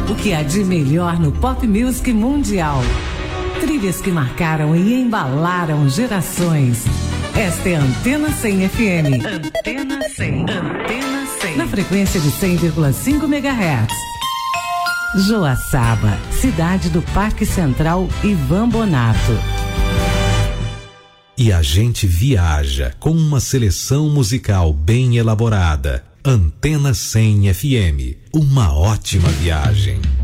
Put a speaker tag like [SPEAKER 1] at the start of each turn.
[SPEAKER 1] O que há de melhor no pop music mundial. Trilhas que marcaram e embalaram gerações. Esta é a Antena 100 FM. Antena 100. Antena 100. Na frequência de 100,5 MHz. Joaçaba, cidade do Parque Central Ivan Bonato.
[SPEAKER 2] E a gente viaja com uma seleção musical bem elaborada. Antena 100 FM. Uma ótima viagem.